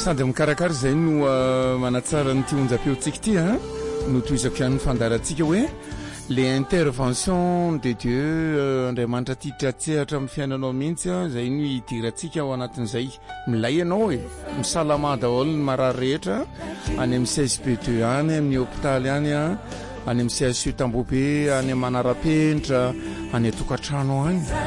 sady mikarakara zay no manatsara ny tionjam-peotsika ity no toizako ihany ny fandarantsika hoe les interventions de Dieu Andriamanitra tiditra tsehatra amin'ny fiainanao mihitsy zay no idirantsika ao anatin'izay milay ianao misalama daholo ny marary rehetra any amin'ny CSP2 any amin'ny hôpitaly any any amin'ny CSU Tambobe any Manarapenitra any atokantrano any